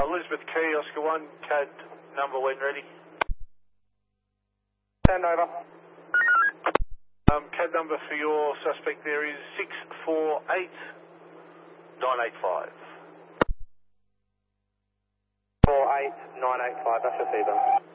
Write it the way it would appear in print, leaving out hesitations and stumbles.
Elizabeth Key, Oscar 1, CAD number when ready. Stand over. CAD number for your suspect there is 648985. 48985, that's your feedback.